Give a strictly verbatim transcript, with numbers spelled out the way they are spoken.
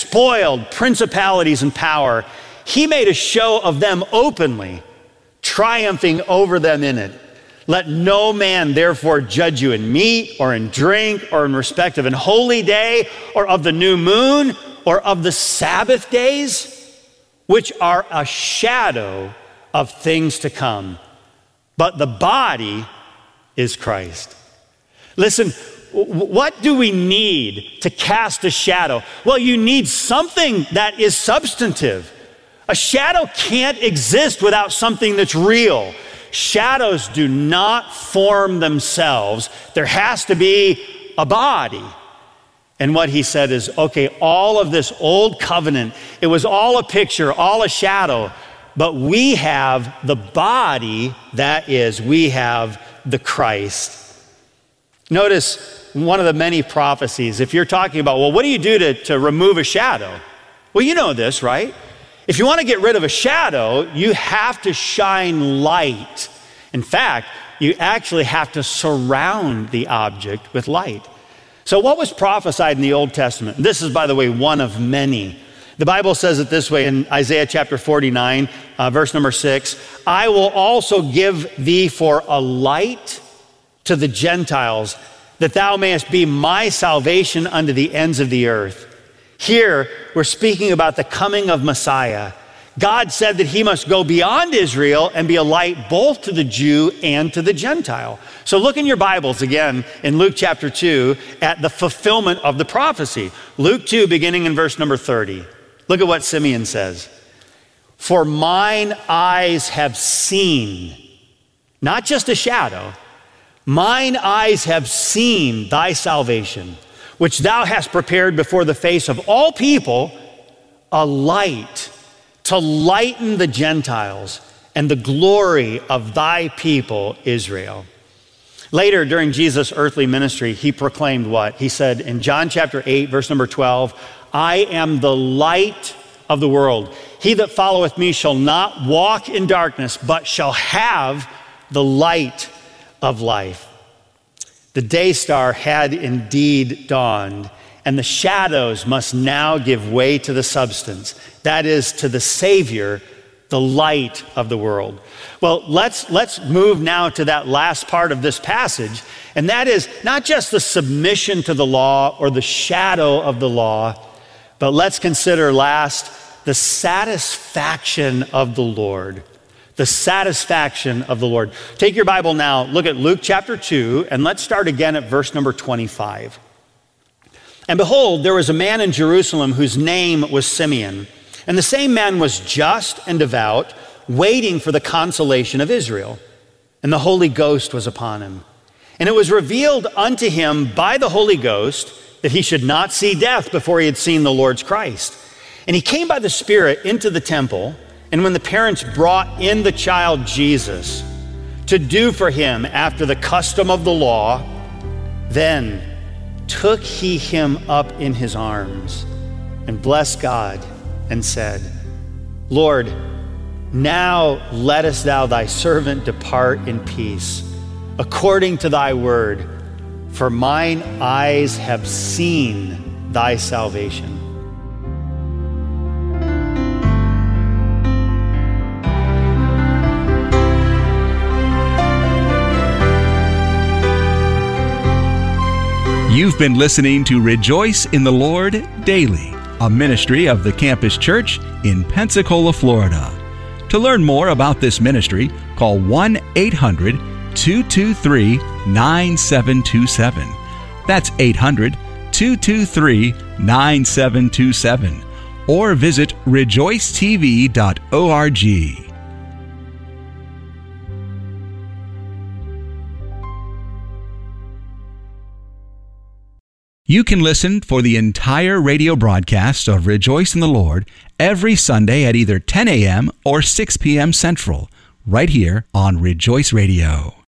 spoiled principalities and power, he made a show of them openly, triumphing over them in it. Let no man therefore judge you in meat or in drink or in respect of an holy day or of the new moon or of the Sabbath days, which are a shadow of things to come. But the body is Christ. Listen, what do we need to cast a shadow? Well, you need something that is substantive. A shadow can't exist without something that's real. Shadows do not form themselves. There has to be a body. And what he said is, okay, all of this old covenant, it was all a picture, all a shadow, but we have the body, that is, we have the Christ. Notice one of the many prophecies, if you're talking about, well, what do you do to, to remove a shadow? Well, you know this, right? If you want to get rid of a shadow, you have to shine light. In fact, you actually have to surround the object with light. So what was prophesied in the Old Testament? This is, by the way, one of many. The Bible says it this way in Isaiah chapter forty-nine, uh, verse number six, I will also give thee for a light to the Gentiles, that thou mayest be my salvation unto the ends of the earth. Here, we're speaking about the coming of Messiah. God said that he must go beyond Israel and be a light both to the Jew and to the Gentile. So look in your Bibles again in Luke chapter two at the fulfillment of the prophecy. Luke two, beginning in verse number thirty. Look at what Simeon says. For mine eyes have seen, not just a shadow, mine eyes have seen thy salvation, which thou hast prepared before the face of all people, a light to lighten the Gentiles and the glory of thy people Israel. Later, during Jesus' earthly ministry, he proclaimed what? He said in John chapter eight, verse number twelve, I am the light of the world. He that followeth me shall not walk in darkness, but shall have the light of life. The day star had indeed dawned, and the shadows must now give way to the substance, that is, to the Savior, the light of the world. Well, let's, let's move now to that last part of this passage, and that is not just the submission to the law or the shadow of the law, but let's consider last the satisfaction of the Lord. The satisfaction of the Lord. Take your Bible now, look at Luke chapter two, and let's start again at verse number twenty-five. And behold, there was a man in Jerusalem whose name was Simeon. And the same man was just and devout, waiting for the consolation of Israel. And the Holy Ghost was upon him. And it was revealed unto him by the Holy Ghost that he should not see death before he had seen the Lord's Christ. And he came by the Spirit into the temple. And when the parents brought in the child Jesus to do for him after the custom of the law, then took he him up in his arms and blessed God and said, Lord, now lettest thou thy servant depart in peace, according to thy word, for mine eyes have seen thy salvation. You've been listening to Rejoice in the Lord Daily, a ministry of the Campus Church in Pensacola, Florida. To learn more about this ministry, call one eight hundred two two three nine seven two seven. That's eight hundred two two three nine seven two seven. Or visit rejoice t v dot org. You can listen for the entire radio broadcast of Rejoice in the Lord every Sunday at either ten a.m. or six p.m. Central, right here on Rejoice Radio.